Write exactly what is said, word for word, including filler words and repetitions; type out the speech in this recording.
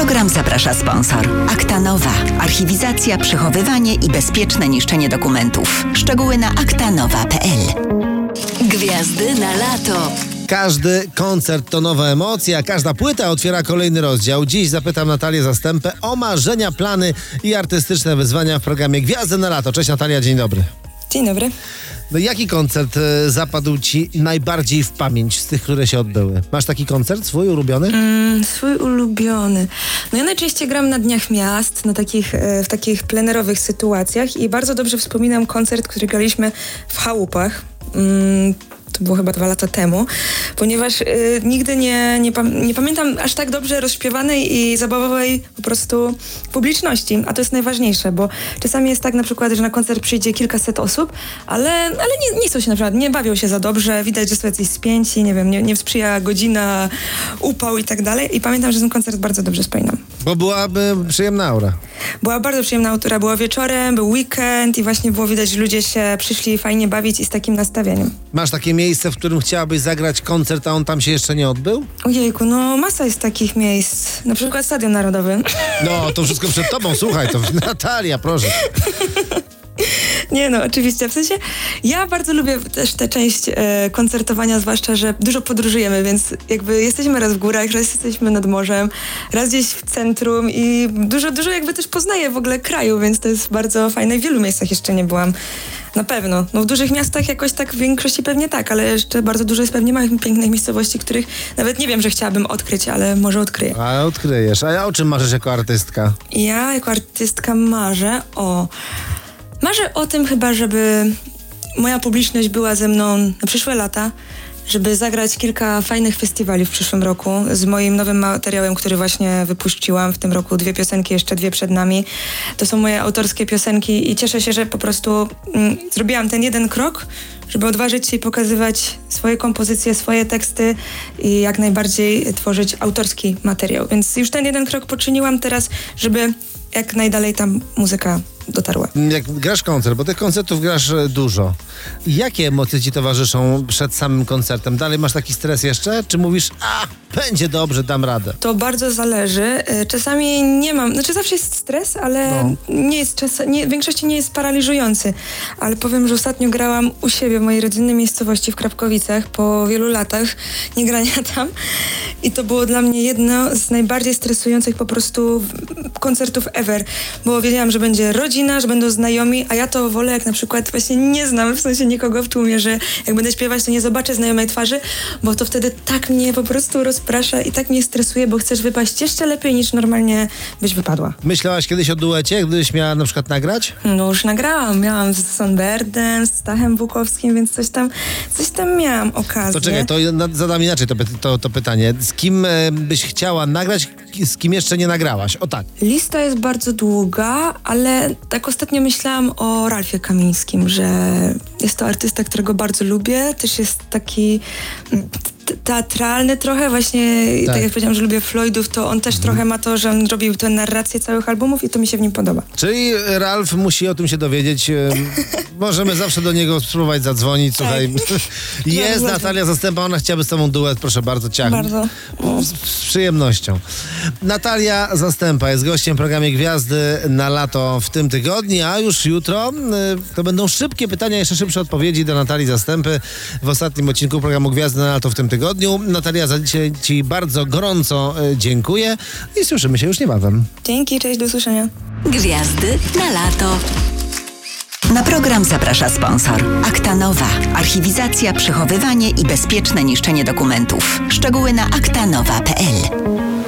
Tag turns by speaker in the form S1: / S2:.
S1: program zaprasza sponsor. Akta Nowa. Archiwizacja, przechowywanie i bezpieczne niszczenie dokumentów. Szczegóły na aktanowa kropka p l. Gwiazdy na lato.
S2: Każdy koncert to nowa emocja, każda płyta otwiera kolejny rozdział. Dziś zapytam Natalię Zastępę o marzenia, plany i artystyczne wyzwania w programie Gwiazdy na lato. Cześć Natalia, dzień dobry.
S3: Dzień dobry.
S2: No jaki koncert e, zapadł Ci najbardziej w pamięć z tych, które się odbyły? Masz taki koncert swój ulubiony?
S3: Mm, swój ulubiony. No ja najczęściej gram na Dniach Miast, na takich, e, w takich plenerowych sytuacjach i bardzo dobrze wspominam koncert, który graliśmy w chałupach. Mm, To było chyba dwa lata temu, ponieważ y, nigdy nie, nie, pam- nie pamiętam aż tak dobrze rozśpiewanej i zabawowej po prostu publiczności, a to jest najważniejsze, bo czasami jest tak na przykład, że na koncert przyjdzie kilkaset osób, ale, ale nie, nie chcą się na przykład, nie bawią się za dobrze, widać, że są jacyś spięci, nie wiem, nie, nie sprzyja godzina, upał i tak dalej i pamiętam, że ten koncert bardzo dobrze wspominam.
S2: Bo byłaby przyjemna aura.
S3: Była bardzo przyjemna autora, była wieczorem, był weekend i właśnie było widać, że ludzie się przyszli fajnie bawić i z takim nastawieniem.
S2: Masz takie miejsce, w którym chciałabyś zagrać koncert, a on tam się jeszcze nie odbył?
S3: Ojejku, no masa jest takich miejsc. Na przykład Stadion Narodowy.
S2: No, to wszystko przed tobą, słuchaj, to Natalia, proszę.
S3: Nie no, oczywiście. W sensie ja bardzo lubię też tę część e, koncertowania, zwłaszcza, że dużo podróżujemy, więc jakby jesteśmy raz w górach, raz jesteśmy nad morzem, raz gdzieś w centrum i dużo, dużo jakby też poznaję w ogóle kraju, więc to jest bardzo fajne. W wielu miejscach jeszcze nie byłam. Na pewno. No w dużych miastach jakoś tak w większości pewnie tak, ale jeszcze bardzo dużo jest pewnie małych, pięknych miejscowości, których nawet nie wiem, że chciałabym odkryć, ale może odkryję.
S2: A odkryjesz. A ja o czym marzysz jako artystka?
S3: Ja jako artystka marzę o... Marzę o tym chyba, żeby moja publiczność była ze mną na przyszłe lata, żeby zagrać kilka fajnych festiwali w przyszłym roku z moim nowym materiałem, który właśnie wypuściłam w tym roku. Dwie piosenki, jeszcze dwie przed nami. To są moje autorskie piosenki i cieszę się, że po prostu mm, zrobiłam ten jeden krok, żeby odważyć się i pokazywać swoje kompozycje, swoje teksty i jak najbardziej tworzyć autorski materiał. Więc już ten jeden krok poczyniłam teraz, żeby jak najdalej tam muzyka dotarła.
S2: Jak grasz koncert, bo tych koncertów grasz e, dużo. Jakie emocje ci towarzyszą przed samym koncertem? Dalej masz taki stres jeszcze? Czy mówisz, a, będzie dobrze, dam radę?
S3: To bardzo zależy. Czasami nie mam, znaczy zawsze jest stres, ale
S2: No.
S3: nie jest czas, nie, w większości nie jest paraliżujący. Ale powiem, że ostatnio grałam u siebie w mojej rodzinnej miejscowości w Krapkowicach po wielu latach niegrania tam i to było dla mnie jedno z najbardziej stresujących po prostu koncertów ever, bo wiedziałam, że będzie rodzina, że będą znajomi, a ja to wolę, jak na przykład właśnie nie znam w sensie nikogo w tłumie, że jak będę śpiewać, to nie zobaczę znajomej twarzy, bo to wtedy tak mnie po prostu rozprasza i tak mnie stresuje, bo chcesz wypaść jeszcze lepiej niż normalnie byś wypadła.
S2: Myślałaś kiedyś o duecie, gdybyś miała na przykład nagrać?
S3: No już nagrałam, miałam z Sonberdem, z Stachem Bukowskim, więc coś tam, coś tam miałam okazję.
S2: To czekaj, to na- zadam inaczej to, py- to, to pytanie. Z kim e, byś chciała nagrać, z kim jeszcze nie nagrałaś? O tak.
S3: Lista jest bardzo długa, ale tak ostatnio myślałam o Ralfie Kamińskim, że jest to artysta, którego bardzo lubię. Też jest taki mm, te- teatralny trochę, właśnie tak,
S2: Tak.
S3: tak jak powiedziałam, że lubię Floydów, to on też trochę ma to, że on robił tę narrację całych albumów i to mi się w nim podoba.
S2: Czyli Ralf musi o tym się dowiedzieć. E, Możemy zawsze do niego spróbować zadzwonić. Słuchaj, jest
S3: Zadzwoń.
S2: Natalia Zastępa, ona chciałaby z tobą duet. Proszę bardzo, ciach.
S3: Bardzo.
S2: Z, z przyjemnością. Natalia Zastępa jest gościem w programie Gwiazdy na lato w tym tygodniu, a już jutro y, to będą szybkie pytania, jeszcze szybsze odpowiedzi do Natalii Zastępy w ostatnim odcinku programu Gwiazdy na lato w tym tygodniu. Natalia, za dzisiaj ci bardzo gorąco y, dziękuję i słyszymy się już niebawem.
S3: Dzięki, cześć, do usłyszenia.
S1: Gwiazdy na lato. Na program zaprasza sponsor. Akta Nowa. Archiwizacja, przechowywanie i bezpieczne niszczenie dokumentów. Szczegóły na aktanowa kropka p l.